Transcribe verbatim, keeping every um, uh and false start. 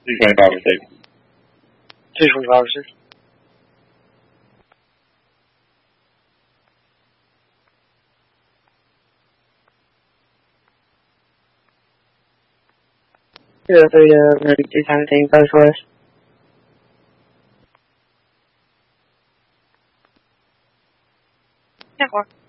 two twenty-five received. two twenty-five received. zero three to two seventeen, post west. Network.